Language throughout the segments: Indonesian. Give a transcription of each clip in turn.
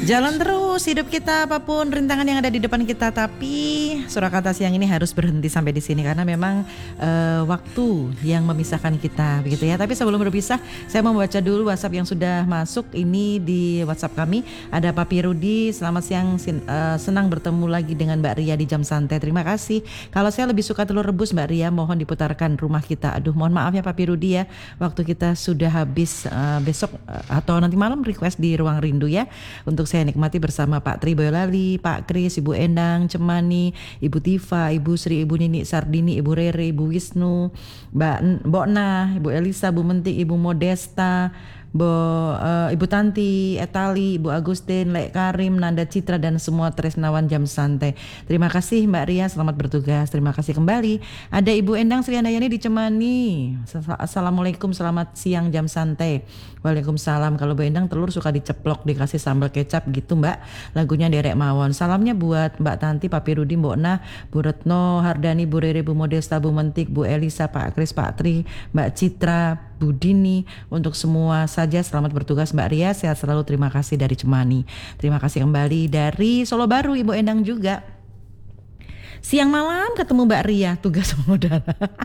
Jalan terus hidup kita apapun rintangan yang ada di depan kita, tapi Surakarta siang ini harus berhenti sampai di sini karena memang waktu yang memisahkan kita begitu ya. Tapi sebelum berpisah, saya mau baca dulu WhatsApp yang sudah masuk ini di WhatsApp kami. Ada Papi Rudi, selamat siang, senang bertemu lagi dengan Mbak Ria di jam santai. Terima kasih. Kalau saya lebih suka telur rebus Mbak Ria, mohon diputarkan rumah kita. Aduh, mohon maaf ya Papi Rudi ya, waktu kita sudah habis. Besok atau nanti malam request di Ruang Rindu ya, untuk saya nikmati bersama Pak Tri Boyolali, Pak Kris, Ibu Endang, Cemani, Ibu Tifa, Ibu Sri, Ibu Nini Sardini, Ibu Rere, Ibu Wisnu, Mbak Nah, Ibu Elisa, Bu Mentik, Ibu Modesta, Ibu Tanti, Etali, Ibu Agustin, Lek Karim, Nanda Citra, dan semua Tresnawan Jam Santai. Terima kasih Mbak Ria, selamat bertugas. Terima kasih kembali. Ada Ibu Endang Sri Handayani di Cemani. Assalamualaikum, selamat siang Jam Santai. Waalaikumsalam. Kalau Bu Endang telur suka diceplok dikasih sambal kecap gitu Mbak. Lagunya Derek Mawon. Salamnya buat Mbak Tanti, Papi Rudi, Mbok Nah, Bu Retno, Hardani, Bu Rere, Bu Modesta, Bu Mentik, Bu Elisa, Pak Kris, Pak Tri, Mbak Citra, Bu Dini, untuk semua saja selamat bertugas Mbak Ria, sehat selalu, terima kasih dari Cemani. Terima kasih kembali dari Solo Baru Ibu Endang juga. Siang malam ketemu Mbak Ria, tugas mengudara.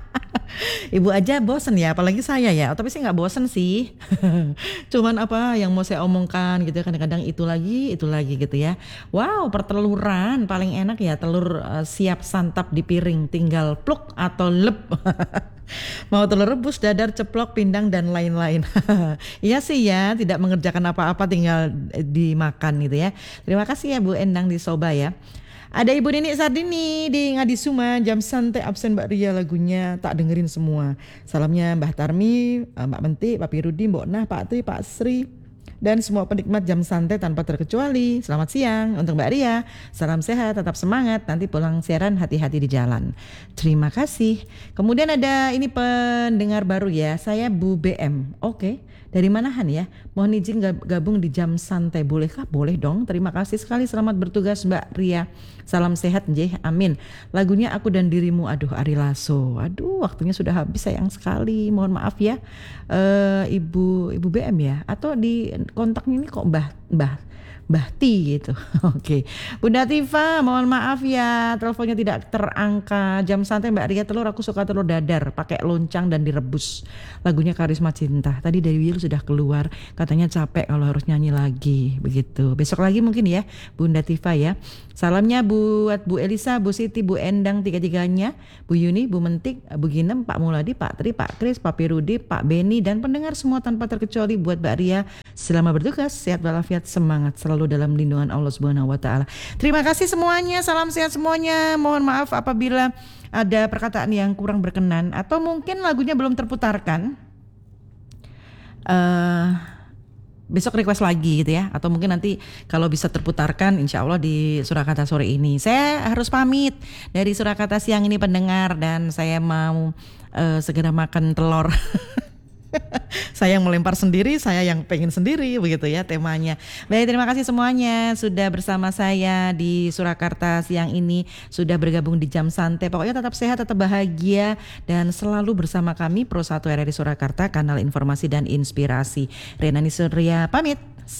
Ibu aja bosen ya, apalagi saya ya. Tapi saya nggak bosen sih. Cuman apa yang mau saya omongkan gitu ya, kadang-kadang itu lagi gitu ya. Wow, perteluran paling enak ya, telur siap santap di piring, tinggal pluk atau lep. Mau telur rebus, dadar, ceplok, pindang, dan lain-lain. Iya sih ya, tidak mengerjakan apa-apa, tinggal dimakan gitu ya. Terima kasih ya Bu Endang di Soba ya. Ada Ibu Nini Sardini di Ngadisuma, jam santai absen Mbak Ria, lagunya tak dengerin semua. Salamnya Mbah Tarmi, Mbak Mentik, Papi Rudi, Mbok Nah, Pak Tri, Pak Sri, dan semua penikmat jam santai tanpa terkecuali. Selamat siang untuk Mbak Ria. Salam sehat, tetap semangat. Nanti pulang siaran hati-hati di jalan. Terima kasih. Kemudian ada ini pendengar baru ya. Saya Bu BM. Oke. Dari manahan ya? Mohon izin gabung di jam santai. Bolehkah? Boleh dong. Terima kasih sekali. Selamat bertugas Mbak Ria. Salam sehat njeh. Amin. Lagunya Aku dan Dirimu. Aduh, Ari Lasso. Aduh, waktunya sudah habis, sayang sekali. Mohon maaf ya. Ibu BM ya, atau di kontaknya ini kok Mbah Ti gitu. Oke. Bunda Tifa, mohon maaf ya, teleponnya tidak terangkat. Jam santai Mbak Ria, telur aku suka telur dadar pakai loncang dan direbus. Lagunya Karisma Cinta. Tadi dari Will sudah keluar, katanya capek kalau harus nyanyi lagi begitu. Besok lagi mungkin ya Bunda Tifa ya. Salamnya buat Bu Elisa, Bu Siti, Bu Endang, tiga-tiganya, Bu Yuni, Bu Mentik, Bu Ginem, Pak Muladi, Pak Tri, Pak Kris, Papi Rudi, Pak Beni, dan pendengar semua tanpa terkecuali. Buat Mbak Ria, selamat bertugas, sehat walafiat, semangat selalu dalam lindungan Allah Subhanahu wa taala. Terima kasih semuanya, salam sehat semuanya. Mohon maaf apabila ada perkataan yang kurang berkenan atau mungkin lagunya belum terputarkan. Besok request lagi gitu ya, atau mungkin nanti kalau bisa terputarkan insya Allah di Surakarta sore ini. Saya harus pamit dari Surakarta siang ini pendengar, dan saya mau segera makan telur. Saya yang melempar sendiri, saya yang pengen sendiri begitu ya temanya. Baik, terima kasih semuanya sudah bersama saya di Surakarta siang ini, sudah bergabung di jam santai. Pokoknya tetap sehat, tetap bahagia, dan selalu bersama kami Pro 1 RRI Surakarta, kanal informasi dan inspirasi. Renani Surya pamit.